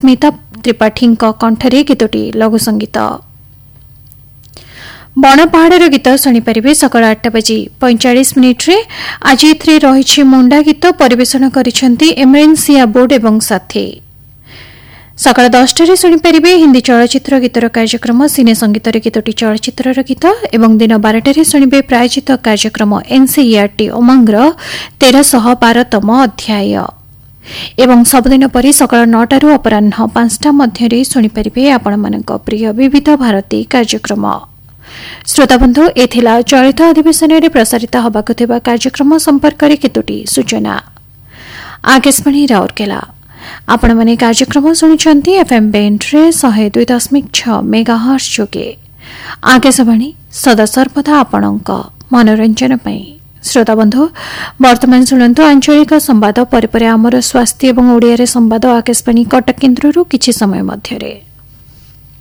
ସ୍ମିତା त्रिपाठी कंठरे गीतटी लघु संगीत बण पहाड़ गीत शुणिपारे सकाल 8:45 आज रही मुंडा गीत परिवेशन करिसेंती एमरेनसिया बोर्ड एवं साथी सकाल 10 शुणिपारे हिंदी चलचित्र गीतर कार्यक्रम सिने संगीत गीतटी चलचित्र गीत एवं दिन 12 शुणिबे प्रायोजित कार्यक्रम एनसीईआरटी उमंगर 1312तम अध्याय एवं सबुदिन परी सकाल 9 अपराह 5 मध्य शुणिपारे आपण मानक प्रिय विविध भारती कार्यक्रम श्रोताबंधु एथिला चलित अधिवेशन में प्रसारित होबाकु थिबा कार्यक्रम संपर्क में केतोटी सूचना आकाशवाणी राउरकेला आपण माने कार्यक्रम सुनिचंती एफएम बैंड रे 102.6 मेगाहर्ट्ज जोगे आकाशवाणी सदा सर्वदा आपणक मनोरंजन पई श्रोताबंधु वर्तमान सुनंतु आंचलिक संवाद परिपरे आमर स्वास्थ्य एवं ओडिया रे संवाद आकाशवाणी कटक केन्द्ररू किछि समय मध्यरे।